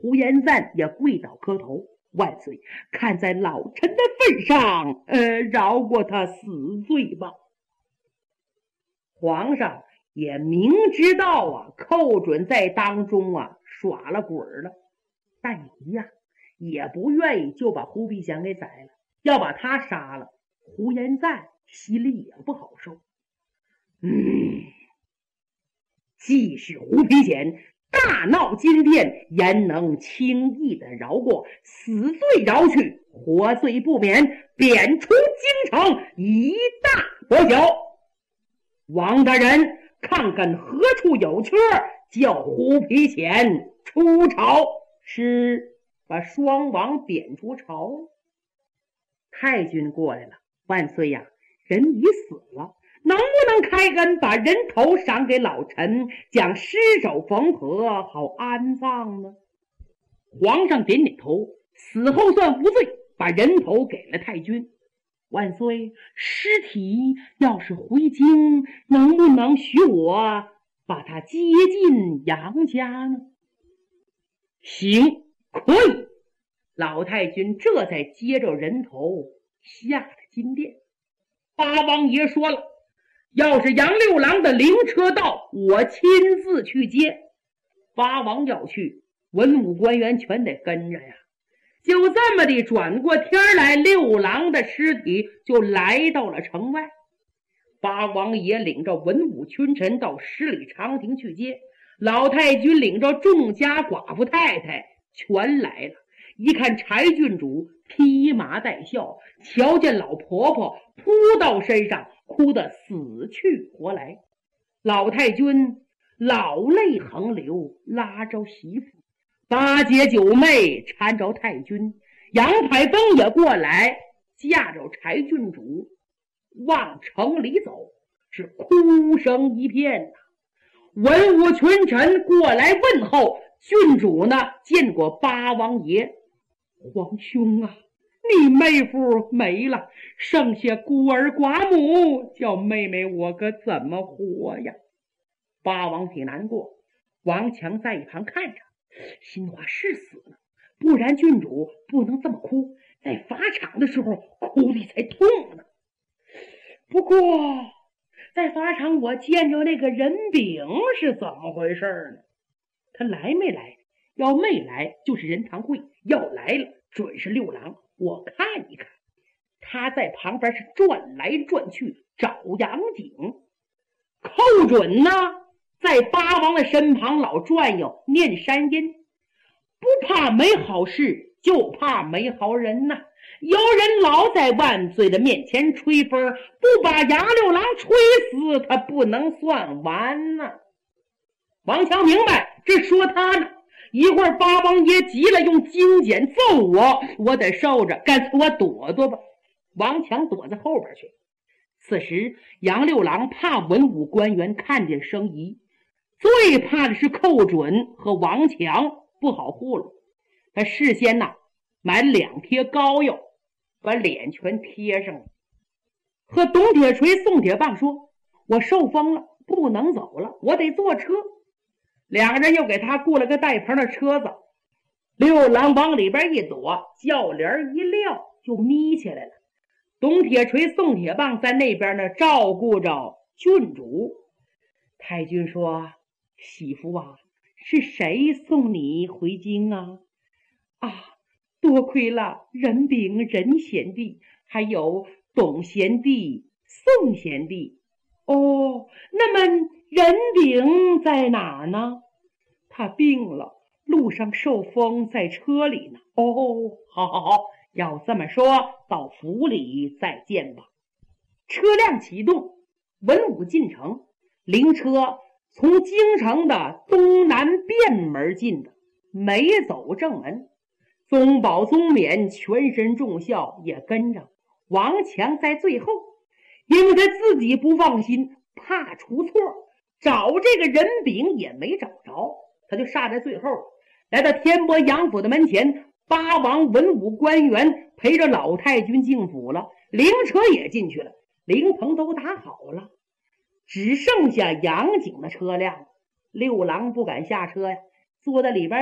胡延赞也跪倒磕头，万岁，看在老臣的份上，饶过他死罪吧。皇上也明知道啊，寇准在当中啊耍了鬼了，但也不愿意就把胡皮祥给宰了，要把他杀了，胡延赞心里也不好受。既是胡皮显大闹金殿，焉能轻易的饶过？死罪饶去，活罪不免，贬出京城，一大国小。王大人，看看何处有缺，叫胡皮显出朝。是，把双王贬出朝。太君过来了，万岁呀，人已死了，能不能开恩把人头赏给老臣，将尸首缝合，好安葬呢？皇上点点头，死后算无罪，把人头给了太君。万岁，尸体要是回京，能不能许我把他接进杨家呢？行，可以。老太君这才接着人头下了金殿。八王爷说了，要是杨六郎的灵车到，我亲自去接。八王要去，文武官员全得跟着呀。就这么的转过天来，六郎的尸体就来到了城外。八王爷领着文武群臣到十里长亭去接，老太君领着众家寡妇太太全来了。一看柴郡主披麻戴孝，瞧见老婆婆扑到身上，哭得死去活来。老太君老泪横流，拉着媳妇，八姐九妹搀着太君，杨排风也过来架着柴郡主往城里走，是哭声一片呐。文武群臣过来问候，郡主呢见过八王爷。皇兄啊，你妹夫没了，剩下孤儿寡母，叫妹妹我可怎么活呀？八王挺难过，王强在一旁看着，心话是死了，不然郡主不能这么哭，在法场的时候哭的才痛呢。不过在法场我见着那个人饼是怎么回事呢？他来没来？要没来就是任堂会，要来了准是六郎。我看一看，他在旁边是转来转去找杨景。寇准呢在八王的身旁老转悠念山音，不怕没好事，就怕没好人呐。有人老在万岁的面前吹风，不把杨六郎吹死，他不能算完呐。王强明白，这说他呢。一会儿八王爷急了，用金剪揍我，我得受着，干脆我躲躲吧。王强躲在后边去。此时杨六郎怕文武官员看见生疑，最怕的是寇准和王强，不好糊弄。他事先买2贴膏药，把脸全贴上了，和董铁锤宋铁棒说，我受风了，不能走了，我得坐车。两个人又给他雇了个带棚的车子，六郎往里边一躲，轿帘一撂，就眯起来了。董铁锤宋铁棒在那边呢照顾着郡主。太君说，媳妇啊，是谁送你回京啊？多亏了任炳任贤弟，还有董贤弟宋贤弟。那么任炳在哪儿呢？他病了，路上受风，在车里呢。好，要这么说，到府里再见吧。车辆启动，文武进城，灵车从京城的东南便门进的，没走正门。宗保宗冕全身重孝也跟着，王强在最后，因为他自己不放心，怕出错，找这个人饼也没找着，他就煞在最后。来到天波杨府的门前，八王文武官员陪着老太君进府了，灵车也进去了，灵棚都打好了，只剩下杨景的车辆。六郎不敢下车呀，坐在里边